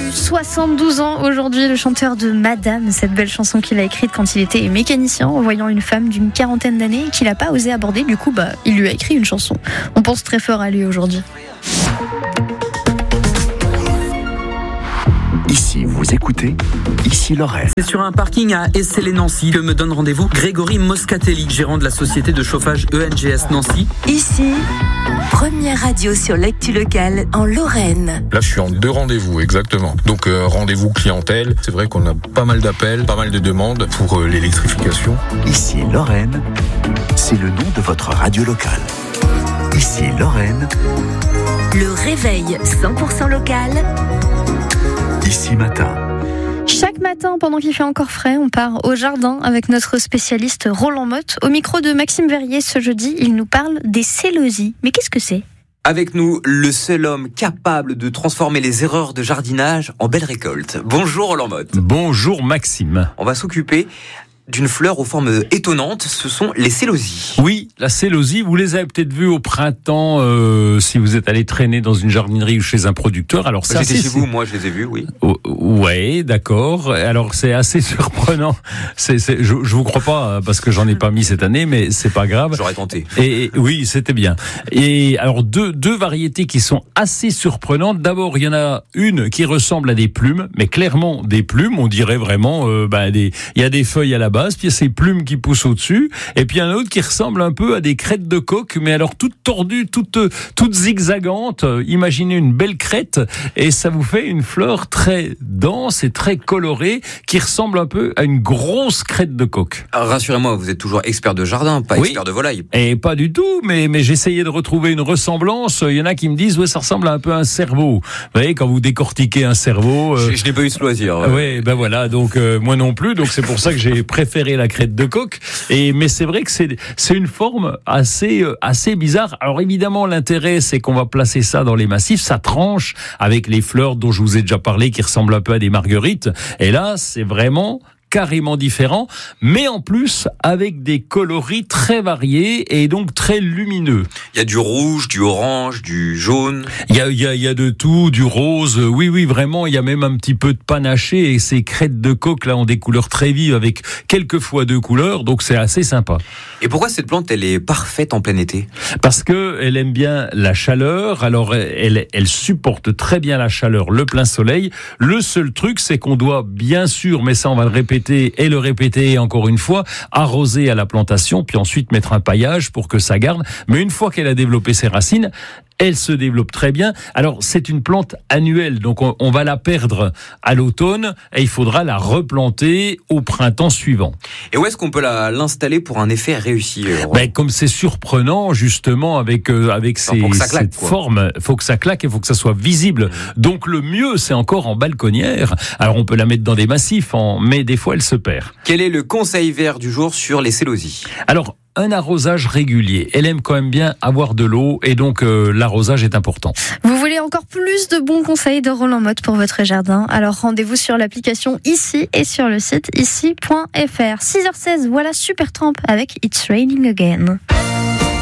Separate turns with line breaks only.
72 ans aujourd'hui, le chanteur de Madame, cette belle chanson qu'il a écrite quand il était mécanicien en voyant une femme d'une quarantaine d'années qu'il n'a pas osé aborder. Du coup, il lui a écrit une chanson. On pense très fort à lui aujourd'hui.
Ici, vous écoutez, ici Lorraine.
C'est sur un parking à Essel-et-Nancy que me donne rendez-vous Grégory Moscatelli, gérant de la société de chauffage ENGS Nancy.
Ici, première radio sur l'actu locale en Lorraine.
Là, je suis en 2 rendez-vous, exactement. Donc, rendez-vous clientèle. C'est vrai qu'on a pas mal d'appels, pas mal de demandes pour l'électrification.
Ici Lorraine, c'est le nom de votre radio locale. Ici Lorraine.
Le réveil 100% local.
Ici matin.
Chaque matin, pendant qu'il fait encore frais, on part au jardin avec notre spécialiste Roland Motte. Au micro de Maxime Verrier, ce jeudi, il nous parle des célosies. Mais qu'est-ce que c'est ?
Avec nous, le seul homme capable de transformer les erreurs de jardinage en belles récoltes. Bonjour Roland Motte.
Bonjour Maxime.
On va s'occuper d'une fleur aux formes étonnantes, ce sont les célosies.
Oui, la célosie, vous les avez peut-être vues au printemps si vous êtes allé traîner dans une jardinerie ou chez un producteur. Alors
J'étais chez vous, moi je les ai vus, oui.
Ouais, d'accord. Alors c'est assez surprenant. Je vous crois pas parce que j'en ai pas mis cette année, mais c'est pas grave.
J'aurais tenté.
Et oui, c'était bien. Et alors deux variétés qui sont assez surprenantes. D'abord, il y en a une qui ressemble à des plumes, mais clairement des plumes. On dirait vraiment, il y a des feuilles à la base, puis il y a ces plumes qui poussent au-dessus, et puis un autre qui ressemble un peu à des crêtes de coq, mais alors toutes tordues, toutes zigzagantes. Imaginez une belle crête, et ça vous fait une fleur très dense et très colorée, qui ressemble un peu à une grosse crête de coq.
Alors, rassurez-moi, vous êtes toujours expert de jardin, pas expert de volaille.
Et pas du tout, mais j'essayais de retrouver une ressemblance. Il y en a qui me disent, ouais, ça ressemble un peu à un cerveau. Vous voyez, quand vous décortiquez un cerveau...
Je n'ai pas eu ce loisir.
Oui, voilà, donc moi non plus, donc c'est pour ça que j'ai préféré la crête de coq. Mais c'est vrai que c'est une forme assez bizarre. Alors évidemment, l'intérêt, c'est qu'on va placer ça dans les massifs. Ça tranche avec les fleurs dont je vous ai déjà parlé, qui ressemblent un peu à des marguerites. Et là, c'est vraiment carrément différent, mais en plus avec des coloris très variés et donc très lumineux.
Il y a du rouge, du orange, du jaune.
Il y a de tout, du rose. Oui, vraiment, il y a même un petit peu de panaché, et ces crêtes de coq là ont des couleurs très vives avec quelquefois 2 couleurs, donc c'est assez sympa.
Et pourquoi cette plante, elle est parfaite en plein été ?
Parce que elle aime bien la chaleur. Alors elle supporte très bien la chaleur, le plein soleil. Le seul truc, c'est qu'on doit bien sûr, mais ça on va le répéter encore une fois, arroser à la plantation, puis ensuite mettre un paillage pour que ça garde. Mais une fois qu'elle a développé ses racines, elle se développe très bien. Alors, c'est une plante annuelle, donc on va la perdre à l'automne et il faudra la replanter au printemps suivant.
Et où est-ce qu'on peut l'installer pour un effet réussi ?
Comme c'est surprenant, justement, avec cette forme, faut que ça claque et faut que ça soit visible. Donc, le mieux, c'est encore en balconnière. Alors, on peut la mettre dans des massifs, mais des fois, elle se perd.
Quel est le conseil vert du jour sur les célosies ?
Alors, un arrosage régulier. Elle aime quand même bien avoir de l'eau et donc l'arrosage est important.
Vous voulez encore plus de bons conseils de Roland Motte pour votre jardin ? Alors rendez-vous sur l'application Ici et sur le site ici.fr. 6h16, voilà Supertramp avec It's Raining Again.